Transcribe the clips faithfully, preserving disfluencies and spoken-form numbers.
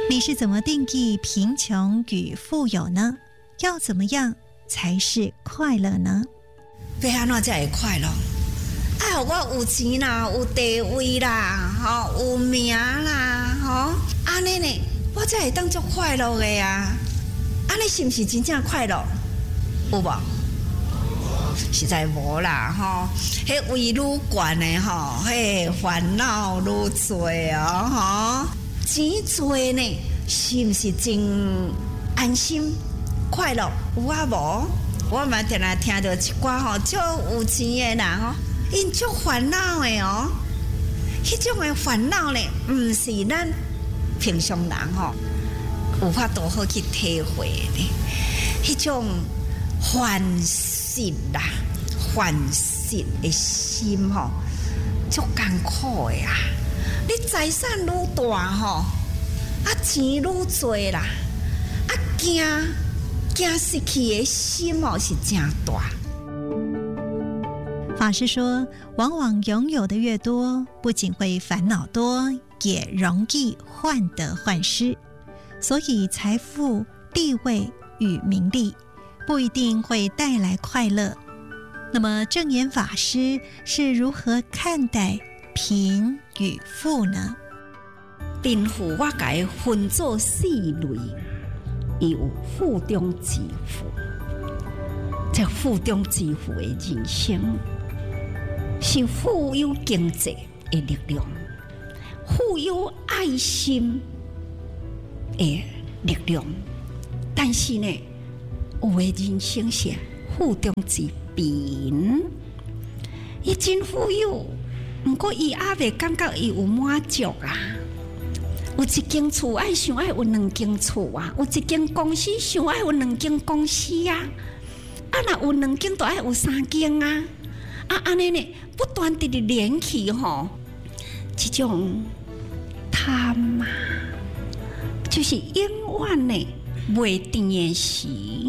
你是怎么定义贫穷与富有呢？要怎么样才是快乐呢？ 要安怎才会快乐？哎，我有钱啦，有地位啦，吼，有名啦，吼，安尼呢，我才会当作快乐的啊！安尼是不是真正快乐？有无？实在无啦，吼，迄位愈悬的吼，迄烦恼愈多哦，吼，钱多呢，是不是真安心快乐？有啊无？我嘛定定听到一寡吼，足有钱的人吼，因足烦恼的哦。迄种的烦恼呢，毋是咱平常人吼有法度好去体会的。迄种烦失啦、烦失的心吼，足艰苦的啊！你财产愈大吼，啊钱愈多啦，啊惊。惊失去的心哦是真大。 法师说，往往拥有的越多，不仅会烦恼多，也容易患得患失。所以财富、地位与名利不一定会带来快乐。那么证严法师是如何看待贫与富呢？ 贫富我把它分作四类。伊有富中之富，这富中之富的人生是富有经济的力量，富有爱心的力量。但是呢，有的人生是富中之贫，伊真富有，不过伊还未感觉伊有满足啊。有一间厝爱想爱有两间厝啊，有一间公司想爱有两间公司啊，啊若有两间就爱有三间啊，啊安尼呢不断地的连起吼，这种贪啊，就是永远呢袂甜的时。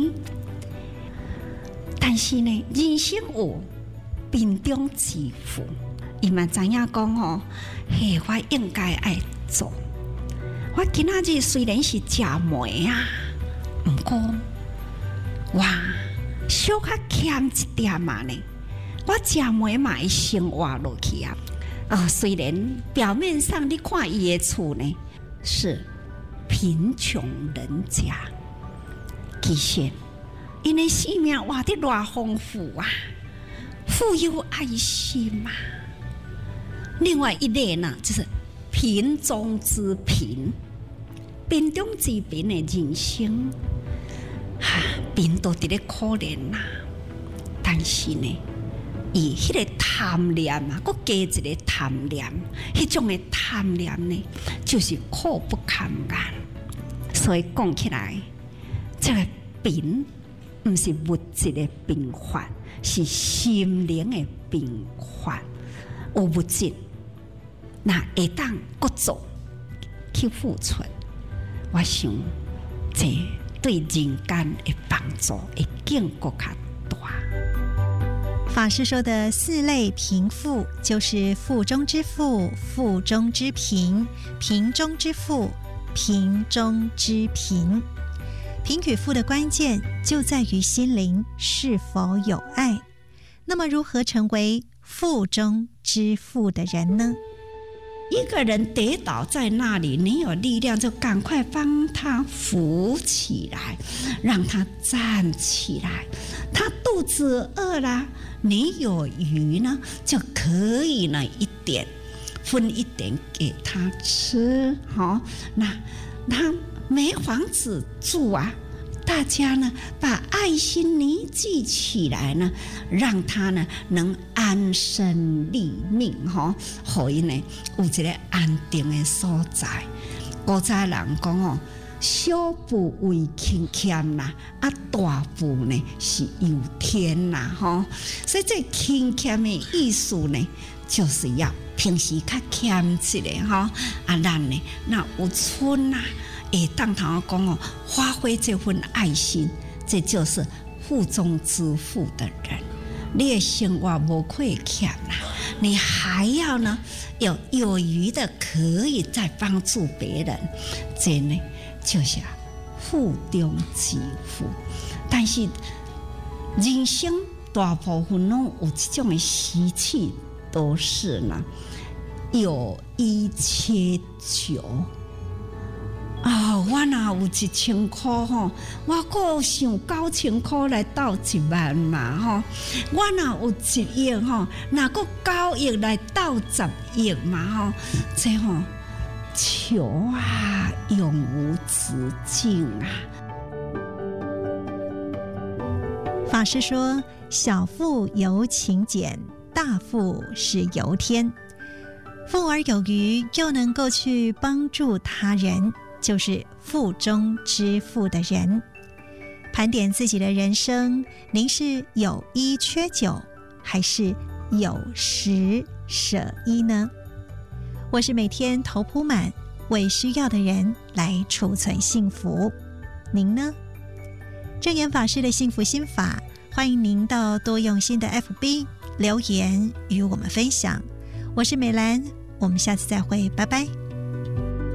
但是呢，人生有贫中之富，伊嘛知影讲吼，嘿，我应该爱做。我今仔日虽然是食糜啊，不过哇，小可欠一点嘛呢。我食糜嘛会生活落去啊。啊、哦，虽然表面上你看伊的厝呢是贫穷人家，其实因的生命活得偌丰富啊，富有爱心啊。另外一类呢，就是贫中之贫，贫中之贫的人生，哈、啊，贫都伫咧可怜呐、啊。但是呢，伊迄个贪念啊，佫加一个贪念，迄种的贪念呢，就是苦不堪言。所以讲起来，这个贫，毋是物质的贫乏，是心灵的贫乏。有物质。那会当各做去付出，我想这对人间的帮助会更更较大。 法师说的四类贫富，就是富中之富、富中之贫、贫中之富、贫中之贫。贫与富的关键就在于心灵是否有爱。那么，如何成为富中之富的人呢？ 一个人跌倒在那里，你有力量就赶快帮他扶起来，让他站起来。他肚子饿了，你有余呢，就可以呢一点分一点给他吃。好、哦，那他没房子住啊，大家呢把爱心凝聚起来呢，让他呢能安身立命，哈，互伊呢有一个安定的所在。古早人讲哦，小富为轻欠啦，啊大富呢是由天啦，哈。所以这轻欠的意思呢，就是要平时较欠一个哈，啊咱呢那有村啊。会当头讲哦，发挥这份爱心，这就是富中之富的人。你的生活无亏欠啦， 你还要呢有有余的可以再帮助别人，这呢就是富中之富。但是人生大部分拢有这种的习气，都是呢有一切求。啊、哦！我若有一千块吼，我阁想九千块来斗一万嘛吼。我若有一亿吼，若阁九亿来斗十亿嘛吼。这吼求啊，永无止境啊！ 法师说：“小富由勤俭，大富是由天。富而有余，又能够去帮助他人。”就是富中之富的人。盘点自己的人生，您是有一缺九，还是有十舍一呢？我是每天头铺满，为需要的人来储存幸福。您呢？正言法师的幸福心法，欢迎您到多用心的 F B 留言与我们分享。我是美兰，我们下次再会，拜拜。